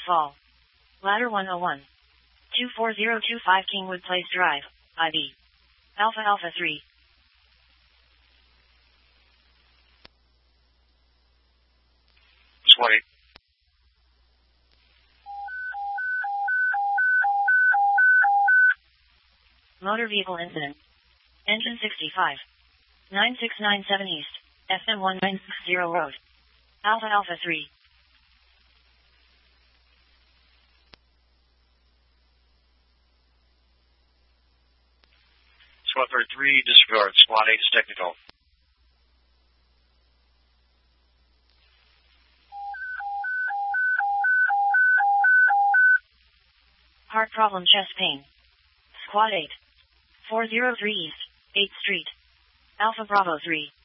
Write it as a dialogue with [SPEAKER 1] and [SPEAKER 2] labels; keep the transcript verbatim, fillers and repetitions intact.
[SPEAKER 1] fall. Ladder one oh one. two four zero two five Kingwood Place Drive, I B. Alpha Alpha three.
[SPEAKER 2] twenty.
[SPEAKER 1] Motor vehicle incident. Engine sixty-five. nine six nine seven East, S M one nine six zero Road. Alpha Alpha three.
[SPEAKER 2] Swapper three, disregard. SWAT eight is technical.
[SPEAKER 1] Heart problem, chest pain. Squad eight. four oh three East, eighth Street. Alpha Bravo three.